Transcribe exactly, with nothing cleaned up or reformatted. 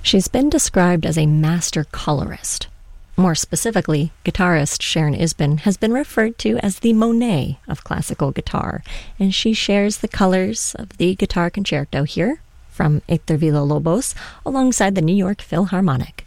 She's been described as a master colorist. More specifically, guitarist Sharon Isbin has been referred to as the Monet of classical guitar, and she shares the colors of the Guitar Concerto here from Héctor Villa-Lobos alongside the New York Philharmonic.